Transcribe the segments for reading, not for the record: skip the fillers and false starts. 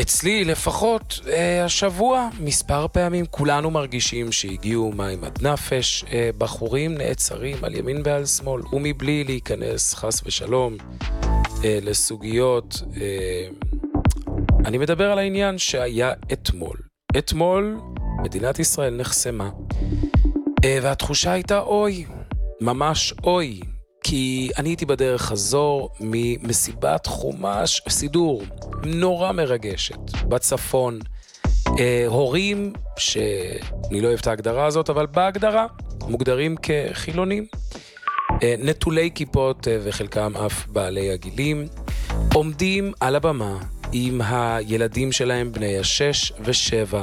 אצלי לפחות השבוע מספר פעמים כולנו מרגישים שהגיעו מים עד נפש, בחורים נעצרים על ימין ועל שמאל, ומבלי להיכנס חס ושלום לסוגיות. אני מדבר על העניין שהיה אתמול. אתמול מדינת ישראל נחסמה, והתחושה הייתה אוי, ממש אוי, כי אני הייתי בדרך חזור ממסיבת חומש, סידור נורא מרגשת בצפון. הורים, שאני לא אוהב את ההגדרה הזאת, אבל בהגדרה מוגדרים כחילונים, נטולי כיפות וחלקם אף בעלי הגילים, עומדים על הבמה עם הילדים שלהם בני 6 ו7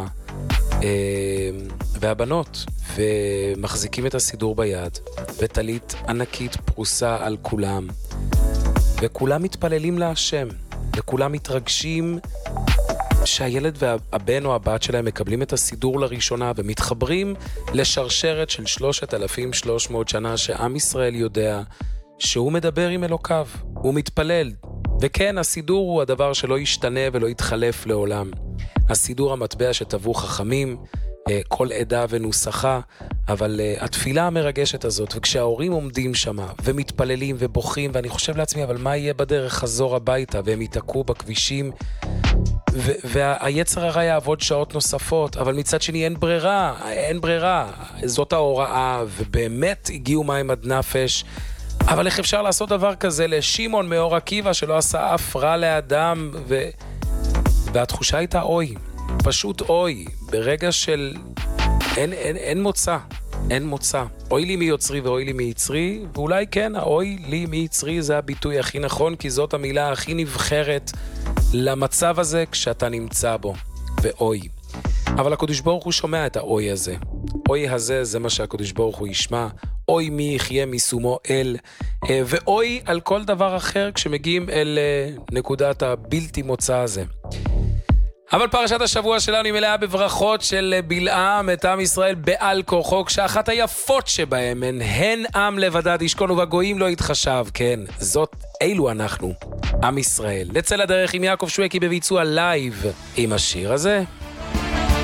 והבנות, ומחזיקים את הסידור ביד, וטלית ענקית פרוסה על כולם, וכולם מתפללים להשם, וכולם מתרגשים שהילד והבן או הבת שלהם מקבלים את הסידור לראשונה, ומתחברים לשרשרת של 3,300 שנה שעם ישראל יודע שהוא מדבר עם אלוקיו, הוא מתפלל. וכן, הסידור הוא הדבר שלא ישתנה ולא יתחלף לעולם. הסידור המטבע שטבעו חכמים, כל עדה ונוסחה, אבל התפילה המרגשת הזאת, וכשההורים עומדים שם ומתפללים ובוכים, ואני חושב לעצמי, אבל מה יהיה בדרך חזור הביתה, והם יתעקו בכבישים, והיצר הרע יעבוד שעות נוספות, אבל מצד שני אין ברירה, זאת ההוראה, ובאמת הגיעו מים עד נפש. אבל איך אפשר לעשות דבר כזה לשמעון מאור עקיבא שלא עשה אף רע לאדם, והתחושה הייתה אוי, פשוט אוי, ברגע של אין מוצא, אוי לי מיוצרי ואוי לי מיצרי, ואולי כן, האוי לי מיצרי זה הביטוי הכי נכון, כי זאת המילה הכי נבחרת למצב הזה כשאתה נמצא בו, ואוי. אבל הקדוש ברוך הוא שומע את האוי הזה. אוי הזה זה מה שהקדוש ברוך הוא ישמע. אוי מי יחיה מסומו אל. ואוי על כל דבר אחר כשמגיעים אל נקודת הבלתי מוצא הזה. אבל פרשת השבוע שלנו היא מלאה בברכות של בלעם את עם ישראל בעל כוחו, כשאחת היפות שבהם הן עם לבדד ישכון ובגויים לא יתחשב. כן, אלו אנחנו, עם ישראל. נצא לדרך עם יעקב שויקי בביצוע לייב עם השיר הזה.